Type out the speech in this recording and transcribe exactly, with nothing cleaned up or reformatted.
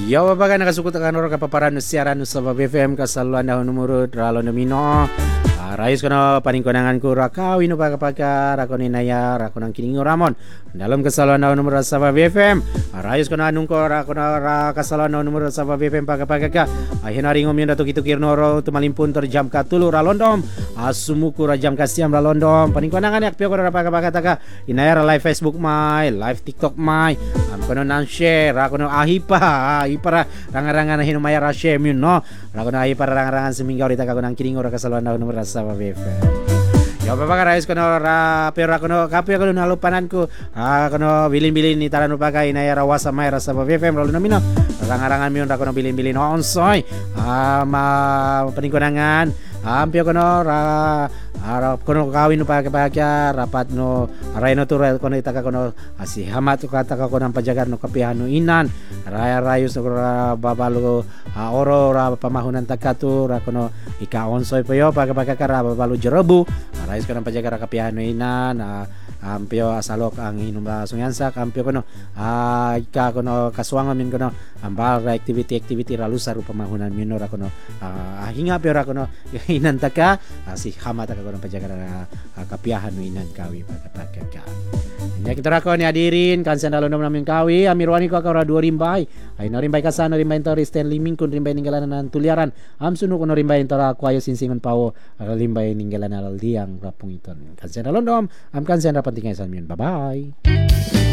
Ya babaga nakasukot ka noro kapaparan no siaran no sa B F M kasaluan dahon numero ralo nomino. Rayos kono paningkonangan ko rakaw ino pagkapaga rako ni naya rako nang kiningo ramon dalam kasaluan dahon numero sa B F M. Rayos kono anung ko rako na kasaluan dahon numero sa B F M pagkapaga ka. Ay hinaringom yun dato kitukir noro tumalimpun tor jam katulu ralondom. Asumuku ra jam kasiam ralondom paningkonangan yak pio ko ra pagkapaga taka inaya live Facebook mai live TikTok mai. Am kono nang share rako no ahipa ipara rangarangan hinumaya ra share yun no rako no ahipa rangarangan seminggaw dita ka nang kiningo ra kasaluan dahon numero sa B F M. Ya bapak rayos kono ra pero kono kape kono nalupanan ko ah kono bilin-bilin ni taran upaga inaya rawasa may ra sa B F M ralo namino rangarangan mi ra kono bilin-bilin onsoy ah ma paningkonangan ampio kono ra ara kono kawin upaga pagya rapat no rayno tu kono itaka kono asi hamat kata ka kono pajagar no kapihan no inan raya rayos no babalo oro ra pamahunan takatu ra kono ika onsoy payo paga-paga kara babalo jerebu rayos kono pajagar kapihan no inan ampio asalok ang inum sungyansa ampio kono ika kono kasuangan min kono ambal activity-activity ralusa ru pamahunan minor ra kono hinga pio ra kono inan taka asi hamat ka kono pajagar kapiahan no inan kawi paga-paga ya kita rako ni hadirin kan sandalo nom namin kawi amirwani ko ka dua rimbay ay no rimbay kasano rimbay tori Stanley Mingkon rimbay ninggalan nan tuliaran am sunu ko no rimbay tora kwayo sinsingon pawo rimbay ninggalan alal diang rapung iton kan sandalo nom am kan sandalo pentingnya san bye bye.